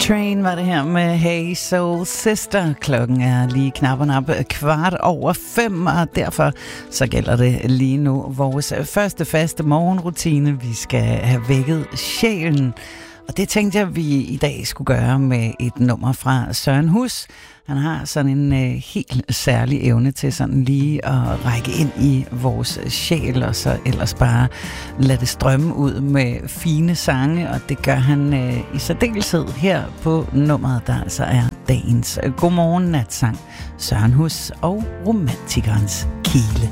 Train var det her med Hey Soul Sister. Klokken er lige knap 5:15, og derfor så gælder det lige nu vores første faste morgenrutine. Vi skal have vækket sjælen, og det tænkte jeg, vi i dag skulle gøre med et nummer fra Søren Hus. Han har sådan en helt særlig evne til sådan lige at række ind i vores sjæl, og så ellers bare lade det strømme ud med fine sange, og det gør han i særdeleshed her på nummeret, der altså er dagens Godmorgen Natsang. Søren Hus og Romantikerens Kile.